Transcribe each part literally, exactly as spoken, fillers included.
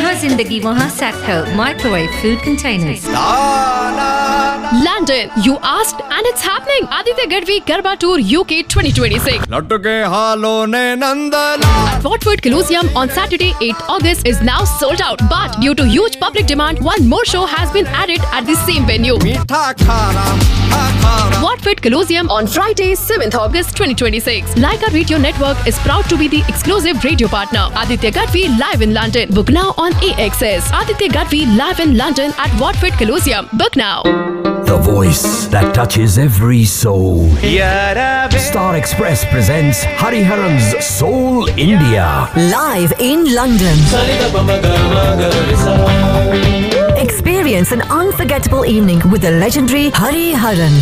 जहाँ जिंदगी वहाँ Sacco microwave food containers. London, you asked and it's happening. Aditya Gadvi Garba Tour U K twenty twenty-six. लटके हालों ने नंदला. Watford Colosseum on Saturday eighth August is now sold out. But due to huge public demand, one more show has been added at the same venue. मीठा खारा, खारा. Watford Colosseum on Friday seventh August twenty twenty-six. Leica Radio Network is proud to be the exclusive radio partner. Aditya Gadvi live in London. Book now on A X S. Aditya Gadvi live in London at Watford Colosseum. Book now. The voice that touches every soul. Star Express presents Hariharan's Soul India. Live in London. Experience an unforgettable evening with the legendary Hariharan.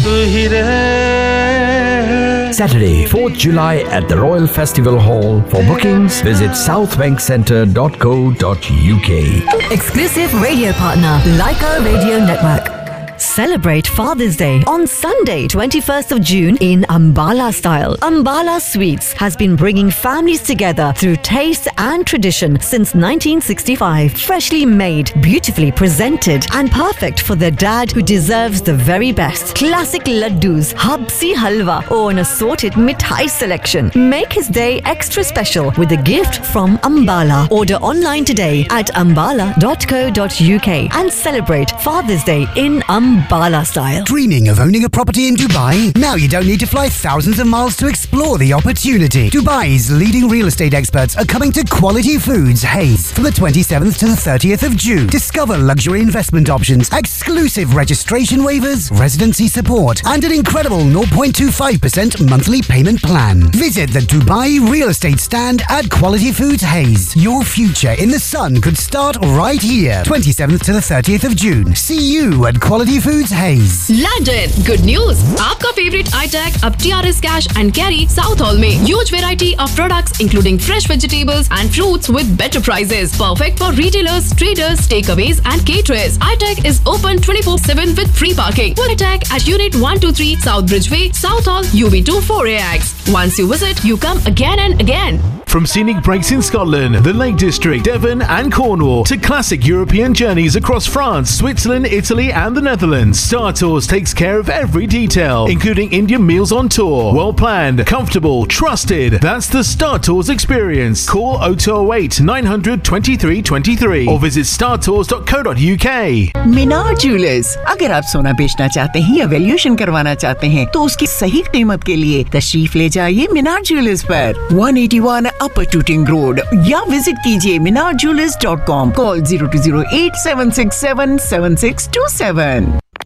Saturday, fourth July at the Royal Festival Hall. For bookings, visit southbank centre dot co dot uk. Exclusive radio partner, Leica Radio Network. Celebrate Father's Day on Sunday, twenty-first of June in Ambala style. Ambala Sweets has been bringing families together through taste and tradition since nineteen sixty-five. Freshly made, beautifully presented and perfect for the dad who deserves the very best. Classic laddus, habsi halwa or an assorted mithai selection. Make his day extra special with a gift from Ambala. Order online today at ambala dot co dot uk and celebrate Father's Day in Ambala. Ambala style. Dreaming of owning a property in Dubai? Now you don't need to fly thousands of miles to explore the opportunity. Dubai's leading real estate experts are coming to Quality Foods Hayes from the twenty-seventh to the thirtieth of June. Discover luxury investment options, exclusive registration waivers, residency support, and an incredible zero point two five percent monthly payment plan. Visit the Dubai real estate stand at Quality Foods Hayes. Your future in the sun could start right here. twenty-seventh to the thirtieth of June. See you at Quality Foods Hayes. London, good news! आपका favorite I-Tech अब T R S Cash and Carry South Hall में huge variety of products including fresh vegetables and fruits with better prices. Perfect for retailers, traders, takeaways and caterers. I-Tech is open twenty-four seven with free parking. Full I-Tech at Unit one two three South Bridgeway, South Hall, U B two four A X. Once you visit, you come again and again. From scenic breaks in Scotland, the Lake District, Devon and Cornwall to classic European journeys across France, Switzerland, Italy and the Netherlands, Star Tours takes care of every detail, including Indian meals on tour. Well planned, comfortable, trusted. That's the Star Tours experience. Call oh two oh eight nine hundred twenty-three twenty-three or visit star tours dot co dot uk. Minar jewellers, अगर आप सोना बेचना चाहते हैं या valuation करवाना चाहते हैं तो उसकी सही कीमत के लिए तशरीफ ले जाइए मीनार ज्वेलर्स पर one eighty-one अपर टूटिंग रोड या विजिट कीजिए मीनार jewellers dot com. Call zero two zero eight seven six seven seven six two seven.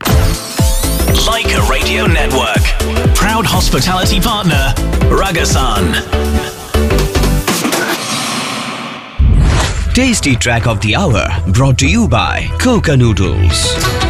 Leica Radio Network, proud hospitality partner, Ragasan. Tasty track of the hour brought to you by Coca Noodles.